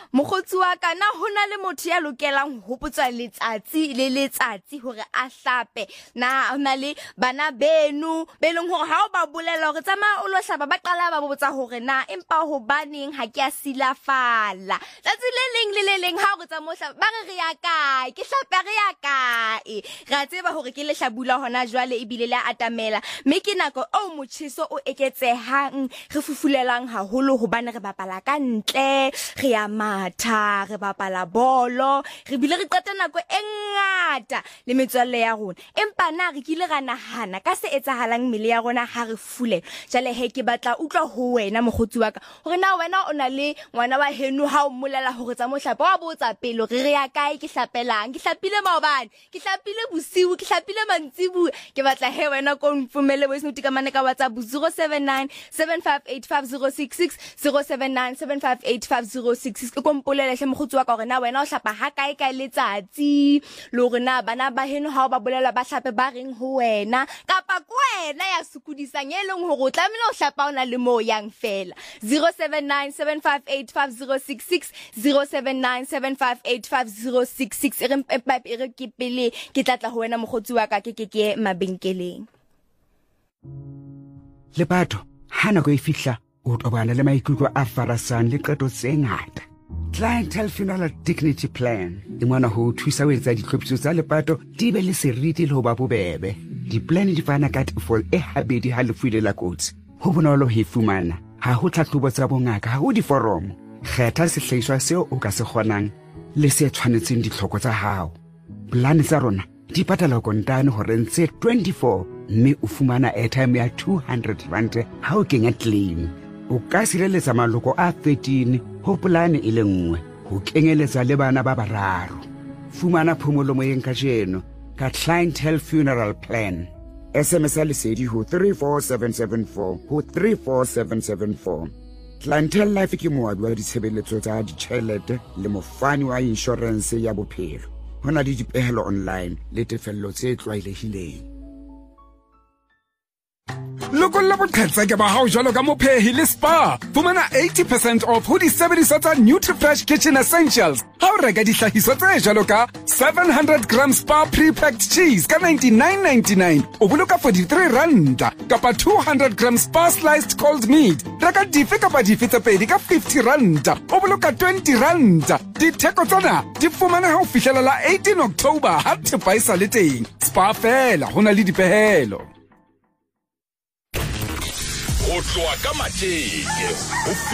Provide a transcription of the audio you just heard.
Mokgotsi wa ka na hona le motho ya lokelang ho hopotswa letsatsi hore a hlape na hona le bana beno beleng hore ha o ba bolela hore tsamaya o lo hlapa ba qala ba botsa hore na empa hobaneng ha ke a silafala tsatsi le leng ha o tsa mo hlapa ba re ya kae ke hlape re ya kae ra tseba hore ke le hlabula hona jwale ebile le atamela mme ke nako o motjheso o eketsehang re fufulelang haholo hobane re bapala ka ntle re ya matha re bapala bolo re bile re qeta nako e ngata le metswalle ya rona empa na re kile ga nahana ka se etsahalang mmele ya rona ha re fule jale he ke batla utlwa ho wena mogotsi wa ka hore na wena o na le ngwana wa heno ha o mmolela hore tsa mohlapa wa botsa pelo re ya kae ke hlapelang ke hlapile maobane ke hlapile bosiu ke hlapile mantsibu ke batla he wena ko mfumele voice note ka mane ka WhatsApp 079 7585066 079 7585066 ke kompolele hle mogotsi wa ka hore na wena o hlapa ha kae ka letsatsi le hore na bana ba heno ha o ba bolela ba hlape ba reng ho wena kapa ko wena ya sukudisang eleng hore o tlamile o hlapa ona le mo yang fela 079 7585066 079 7585066 re ke pele ke tlatla ho wena mogotsi wa ka ke mabenkeleng le batho hana go ifihla o tobana le maikutlo a farasang le qeto tse ngata Clientele Funeral Dignity Plan e mona ho thusa ho etsa ditlhophiso tsa lepato di be le seriti le ho ba bobebe di-plan di fana ka tefo e habedi ha lefu ile la kotsi ho bonolo ho fumana ha ho tlhahlobo tsa bongaka ha ho diforomo kgetha sehlahiswa seo o ka se kgonang le se tshwanetseng ditlhoko tsa hao plan tsa rona di patala kontane hore ntse 24 mme o fumana airtime ya 200 rand ha o kenya claim o ka sireletsa maloko a 13 ho polane e le nngwe ho kenyeletsa le bana ba bararo fumana phomolo moyeng ka jeno ka Clientele Funeral Plan SMS lesedi ho 34774 ho 34774 Clientele Life ke moabi wa ditshebeletso tsa ditjhelete le mofani wa insurance ya bophelo hona le dipehelo online le tefello tse tlwaelehileng Loko la boqhetsa ke ba hao jwalo ka mophehi le spa fumana 80% off ho disebediswa tsa NutriFresh Kitchen Essentials ha o reka dihlahiswa tse jwalo ka 700 grams spa pre-packed cheese ka 99.99 o boloka 43 rand kapa 200 grams spa sliced cold meat reka dife kapa dife tse pedi ka 50 rand o boloka 20 rand ditheko tsena di fumana ha o fihlelela 18 October ha thepa e sa le teng spa fela hona le dipehelo Ho tloha ka matjeke